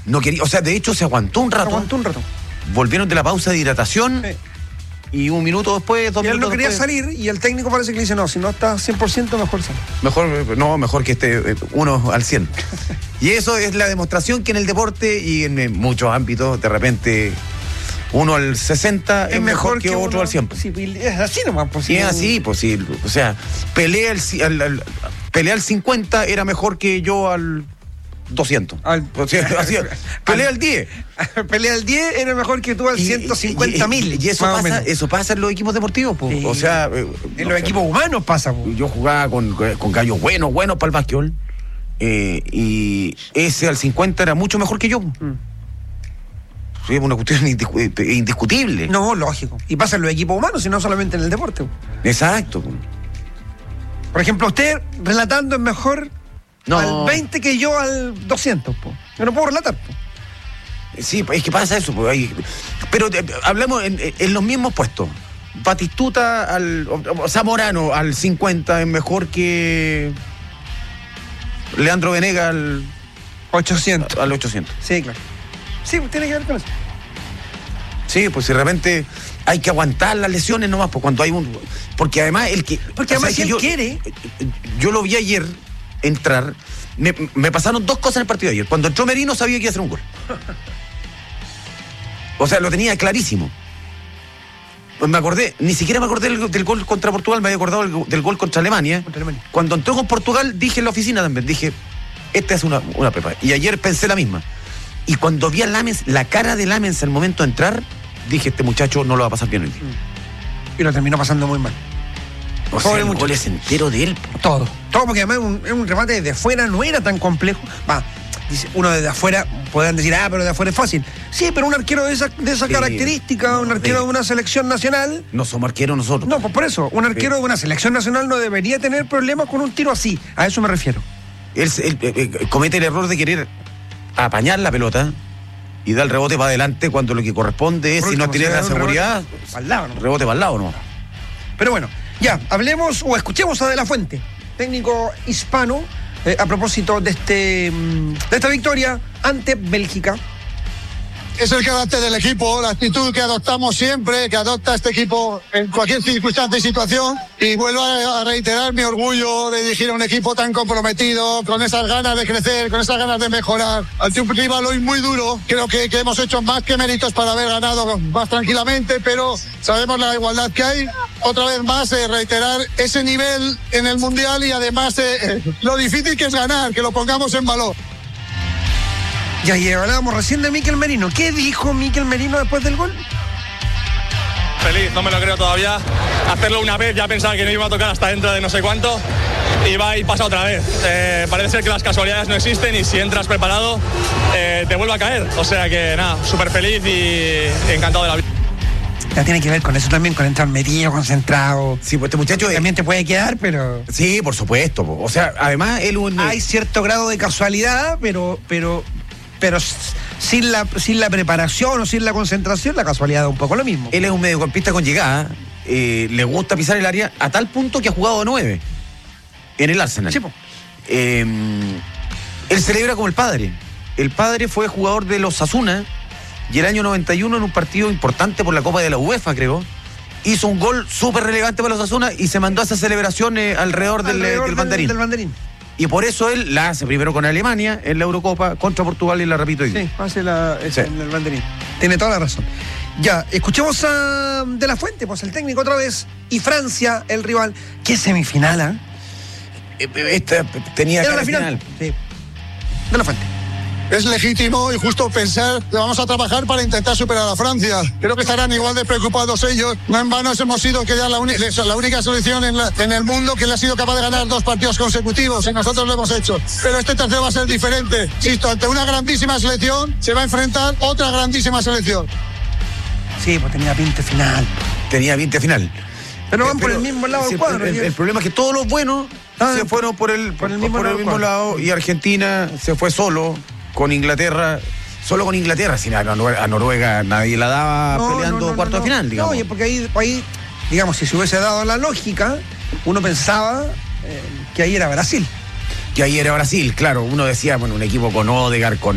No quería, o sea, de hecho se aguantó un rato. Volvieron de la pausa de hidratación. Y un minuto después, 2 minutos después. Él no quería salir y el técnico parece que le dice, no, si no está 100%, mejor sale. Mejor que esté uno al 100. Y eso es la demostración que en el deporte y en muchos ámbitos, de repente, uno al 60 es mejor que otro al 100. Sí, es así nomás. Y es así, posible. O sea, pelea al 50 era mejor que yo al 200. O sea, así, pelea al 10. Pelea al 10 era mejor que tú al 150.000. Y eso pasa en los equipos deportivos. Sí. O sea, en los equipos humanos pasa. Yo jugaba con gallos buenos para el básquetbol. Y ese al 50 era mucho mejor que yo. Sí, es una cuestión indiscutible. No, lógico. Y pasa en los equipos humanos y no solamente en el deporte. Exacto. Por ejemplo, usted relatando es mejor al 20 que yo al 200. Yo no puedo relatar. Sí, es que pasa eso. Pero hablamos en los mismos puestos. Batistuta Zamorano al 50 es mejor que Leandro Venegas al 800. Al 800. Sí, claro. Sí, tiene que ver con eso. Sí, pues si de repente hay que aguantar las lesiones nomás, pues cuando hay porque además si él quiere. Yo lo vi ayer entrar. Me pasaron 2 cosas en el partido de ayer. Cuando entró Merino sabía que iba a hacer un gol. O sea, lo tenía clarísimo. Ni siquiera me acordé del gol contra Portugal, me había acordado del gol contra Alemania. Cuando entró con Portugal, dije en la oficina también, dije, esta es una pepa. Y ayer pensé la misma. Y cuando vi a Lamens, la cara de Lamens al momento de entrar, dije, este muchacho no lo va a pasar bien hoy día. Y lo terminó pasando muy mal. O sea, el gol es entero de él. Todo, porque además es un remate desde afuera, no era tan complejo. Dice, uno desde afuera, podrán decir, pero de afuera es fácil. Sí, pero un arquero de esa característica, un arquero de una selección nacional. No somos arqueros nosotros. No, pues por eso, un arquero de una selección nacional no debería tener problemas con un tiro así. A eso me refiero. Él comete el error de querer apañar la pelota y dar el rebote para adelante cuando lo que corresponde es, si no tiene la seguridad, rebote para el lado, ¿no? Pero bueno, ya, hablemos o escuchemos a De La Fuente, técnico hispano, a propósito de esta victoria ante Bélgica. Es el carácter del equipo, la actitud que adoptamos siempre, que adopta este equipo en cualquier circunstancia y situación. Y vuelvo a reiterar mi orgullo de dirigir a un equipo tan comprometido, con esas ganas de crecer, con esas ganas de mejorar. Ante un rival hoy muy duro, creo que hemos hecho más que méritos para haber ganado más tranquilamente, pero sabemos la igualdad que hay. Otra vez más, reiterar ese nivel en el Mundial y además lo difícil que es ganar, que lo pongamos en valor. Ya, y hablábamos recién de Mikel Merino. ¿Qué dijo Mikel Merino después del gol? Feliz, no me lo creo todavía. Hacerlo una vez, ya pensaba que no iba a tocar hasta dentro de no sé cuánto. Y va y pasa otra vez. Parece ser que las casualidades no existen y si entras preparado, te vuelve a caer. O sea que nada, súper feliz y encantado de la vida. Ya tiene que ver con eso también, con entrar metido, concentrado. Sí, pues este muchacho también te puede quedar, pero... Sí, por supuesto. O sea, además él... Hay cierto grado de casualidad, pero sin la preparación o sin la concentración, la casualidad es un poco lo mismo. Él es un mediocampista con llegada, le gusta pisar el área a tal punto que ha jugado 9 en el Arsenal. Sí, po. Él celebra como el padre. El padre fue jugador de los Osasuna y el año 91 en un partido importante por la Copa de la UEFA, creo, hizo un gol súper relevante para los Osasuna y se mandó a esa celebración alrededor del banderín. Del banderín. Y por eso él la hace primero con Alemania en la Eurocopa, contra Portugal y la repito hoy. Sí, hace en el banderín. Tiene toda la razón. Ya, escuchemos a De La Fuente, pues el técnico otra vez. Y Francia, el rival. ¿Qué semifinal, Esta tenía era la final. Sí. De La Fuente. Es legítimo y justo pensar que vamos a trabajar para intentar superar a Francia. Creo que estarán igual de preocupados ellos. No en vano hemos sido que ya la única selección en el mundo que le ha sido capaz de ganar 2 partidos consecutivos y nosotros lo hemos hecho. Pero este tercero va a ser diferente. Insisto, ante una grandísima selección se va a enfrentar otra grandísima selección. Sí, pues tenía pinta final. Pero van por el mismo lado del cuadro. El problema es que todos los buenos se fueron por el mismo lado y Argentina se fue solo. Con Inglaterra, solo con Inglaterra, si a Noruega nadie la daba peleando cuarto de final, digamos. No, porque ahí, digamos, si se hubiese dado la lógica, uno pensaba que ahí era Brasil. Claro. Uno decía, bueno, un equipo con Odegaard, con